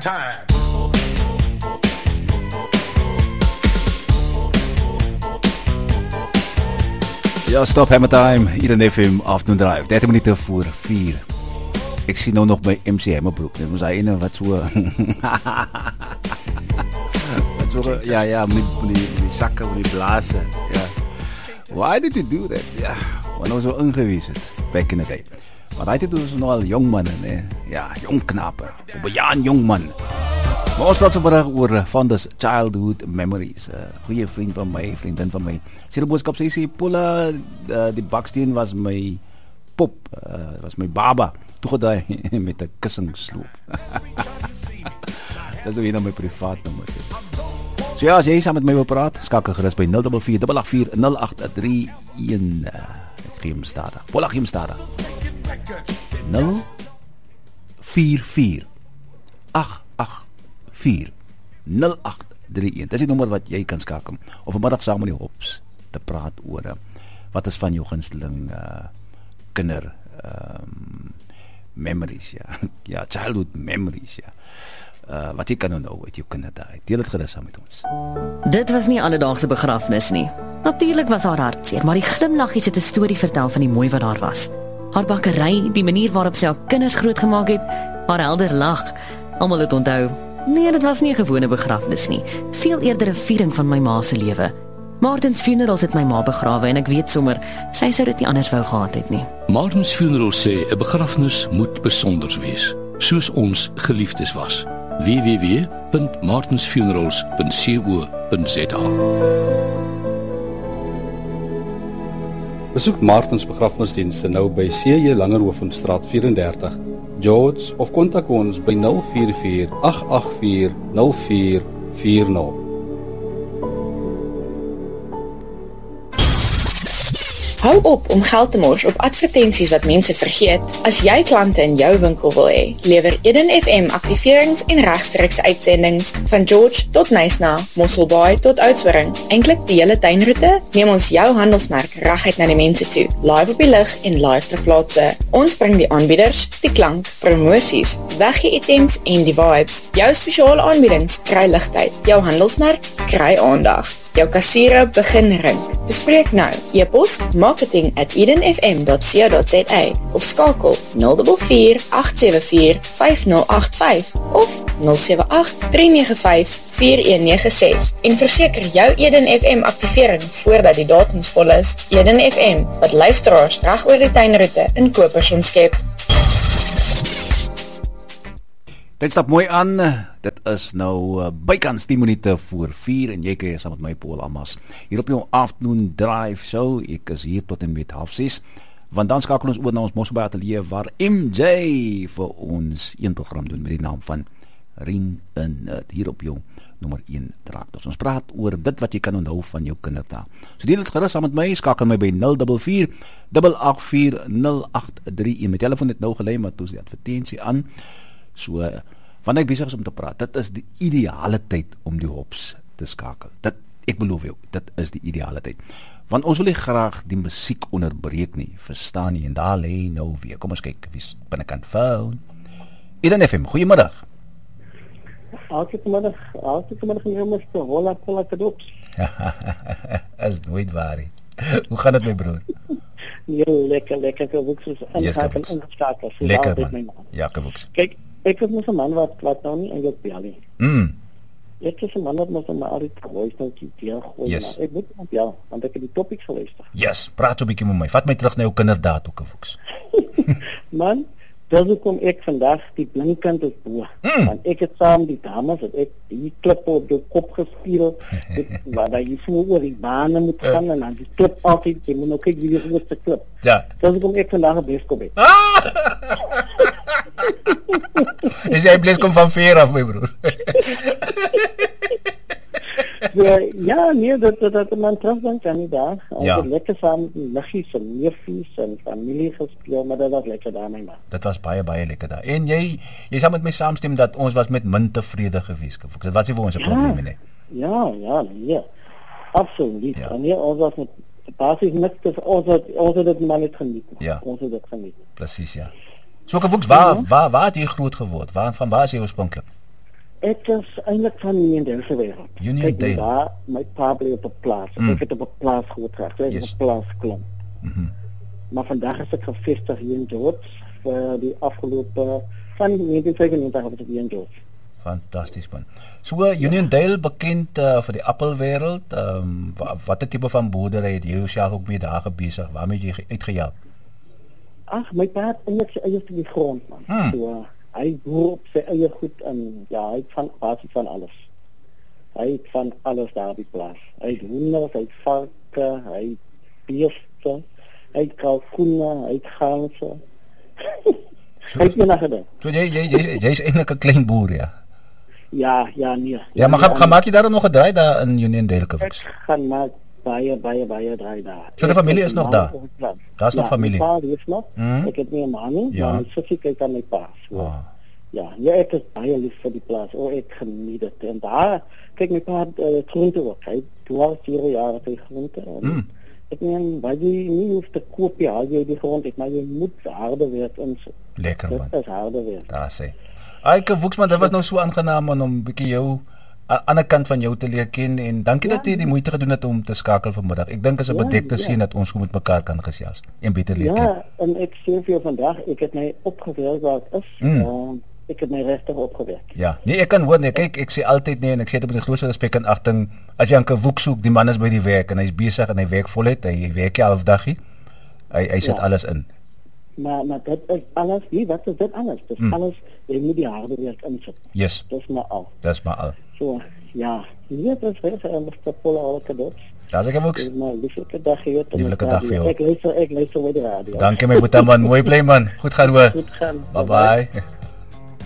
time. Ja, stop Hammer Time, Eden FM Afternoon Drive, 30 minute voor 4. Ek sien nou nog by MC Hammerbroek, dit was hy ene wat so... wat so, ja, met die sakke, met die blazen, ja. Why did you do that? Ja, want nou so ingewees het, back in the day. Want hy het was nog al jong mannen, nee. Ja, jong knapen, op een jaar jong man. Maar ons praat vanmiddag oor Fonda's childhood memories. Goeie vriend van my, vriendin van my. Sy die boodskap sê, Pola, die baksteen was my pop, was my baba. Toe gaat hy met 'n kussingsloop. Dat is nou een van my privaat nummers. So ja, as jy saam met my wil praat, skakel gerus by 044 884 0831. Ek gee hom stadig. Pola, gee hom stadig. 044 884 0831. Dis die nommer wat jy kan skakel of vanmiddag saam met die hops te praat oor wat is van jou gunsteling kinder memories, ja. Ja, childhood memories, ja. Wat jy kan onthou uit jou kinderdae. Deel dit gerus saam met ons. Dit was nie alledaagse begrafnis nie. Natuurlik was haar hartseer, maar die glimlaggies het 'n storie vertel van die mooi wat daar was. Haar bakkery, die manier waarop sy haar kinders grootgemaak het, haar helder lag. Almal het onthou. Nee, dit was nie 'n gewone begrafnis nie. Veel eerder 'n viering van my ma se lewe. Martin's Funerals het my ma begrawe en ek weet sommer, sy sou dit nie anders wou gehad het nie. Martin's Funerals sê 'n begrafnis moet besonder wees, soos ons geliefdes was. www.martinsfunerals.co.za. Besoek Martins begrafnisdienste nou by C.J. Langerhovenstraat 34, George, of kontak ons by 044 884 0440. Hou op om geld te mors op advertensies wat mense vergeet. As jy klante in jou winkel wil hê, lewer Eden FM aktiverings en regstreekse uitsendings van George tot Nysna, Mosselbaai tot Oudtshoorn. Eintlik die hele tuinroete, neem ons jou handelsmerk reguit na die mense toe, live op die lug en live ter plaatse. Ons bring die aanbieders, die klank, promosies, weggee items en die vibes. Jou spesiale aanbiedings kry ligtyd, jou handelsmerk kry aandag. Jou kassiere begin rink. Bespreek nou. E-pos marketing@edenfm.co.za of skakel 044 874 5085 of 078 395 4196 en verseker jou Eden FM aktivering voordat die datums vol is. Eden FM, wat luisteraars reg oor die tuinroete in kopers omskep. Dit stap mooi aan, dit is nou bykans 10 minute voor 4 en jy kan saam met my Paul Amas hier op jou afternoon drive show. Ek is hier tot en met 6:30, want dan skakel ons oor na ons Mosselbaai ateljee waar MJ vir ons een program doen met die naam van Ring in Nerd hier op jou nommer 1 Traktors. Ons praat oor dit wat jy kan onthou van jou kinderdae. So deel dit gerus saam met my, skakel my by 044 884 0831. My telefoon het nou gelei, maar toe is die advertensie aan. So, wanneer ek besig is om te praat, dit is die ideale tyd om die hops te skakel. Ek beloof jou, dit is die ideale tyd. Want ons wil nie graag die musiek onderbreek nie, verstaan nie, en daar lê nou weer. Kom ons kyk, wie is binnekant phone? Eden FM, goeiemiddag. Goeiemiddag en jy moet hola kadops. Is nooit waar nie. Hoe gaan dit my broer? Heel lekker, Kawoeks is ingehaken en ingeskakel. Lekker man, ja Kawoeks. Kijk, ek is mos 'n man wat nou nie eintlik bel nie. Ek is 'n man wat mos maar al die voice notes hier gooi, yes. Maar ek moet op jou, want ek het die topics geluister. Yes, praat so 'n bietjie met my. Vat my terug na jou kinderdae toe, Kawoeks. Man, dis kom ek vandag die blinkkant is bo. Want ek het saam die dames het ek die klip op die kop gespeel, waar jy so oor die bane moet gaan en dan die klip altyd, jy moet ook kyk wie die grootste klip. Ja. Dis kom ek vandag op Beeskop het. Is jy bless kom van ver af my broer? Ja, nee, dat man terug dan kan nie daar. Ja. Ons het lekker saam met die liggies en neefies en familie gespeel, maar dat was lekker daar my man. Dit was baie lekker daar. En jy sal met my saamstem dat ons was met min tevrede gewees. Dit was nie vir ons 'n probleem nie. Ja, nee. Absoluut. Ja. En nee, ons was met basies niks, ons het dit maar net geniet. Ja. Ons het dit geniet. Presies, ja. So Kawoeks, waar het jy groot geword? Waar is jy oorspronklik? Ek is eintlik van Uniondale wêreld. Uniondale. Daar my pa bly op 'n plaas. Ek het op 'n plaas grootgeword. Ek het op 'n plaas klomp. Maar vandag is ek gevestig hier in George vir die afgelope van 1992 op hier in George. Fantasties man. So Uniondale bekend vir die appelwêreld. Watter tipe van boerdery het jy jouself ook mee daar besig? Waarmee jy uitgehelp? Ag, my pa het eintlik sy eie stukkie grond man. So hy boer op sy eie goed en ja, hy het van basies van alles. Hy het van alles daar op die plaas. Hy het honderde, hy het varke, hy het beeste, hy het kalkoene, hy het ganse. Hy het enige ding. So jy's eintlik 'n klein boer, ja. Ja, nee. Ja, maar gaan maak jy daarom nog 'n draai daar in Uniondale Koffers? Ek gaan maar baie draai daar. So die familie is nog daar? Daar's nog familie? Ja, die is nog. Ek het nie 'n man nie, maar my sussie kyk aan my pa. So. Ja, ek is baie lief vir die plaas. Ek geniet dit. En daar, kyk my pa groente ook. Hy het 4 jaar sy groente. Ek meen, wat jy nie hoef te koop, ja, jy die grond, maar jy moet harde werk insit. Lekker man. Dit is harde werk. Daar sê. Aike Woeksman, dit was nou so aangenaam man, om 'n bietjie jou ander kant van jou te leer ken en dankie dat jy die moeite gedoen het om te skakel vanmiddag. Ek dink is 'n bedekte sien dat ons met mekaar kan gesels en beter leer ken. Ja, en ek sê vir jou vandag, ek het my opgewerk waar ek is. Ek het my regtig opgewerk. Ja, nee, ek kan hoor, nee, kyk, ek sê altyd nee en ek sê dit met die grootste respek en agting, as jy 'n woek soek, die man is by die werk en hy's besig en hy werk voluit, hy werk 'n halfdagie. Hy sit alles in. Maar dit is alles, wat is dit alles? Dit is alles, jy moet die harde werk insit. Yes. Dis maar al. Dis maar al. So, ja, dit is regtig 'n Mr. Alke dots. Daar's ek Woeks. Lieflike dag hier. Lieflike dag vir jou. Ek luister by die radio. Dankie my boetie man, mooi bly man. Goed gaan hoor. Goed gaan. Bye bye.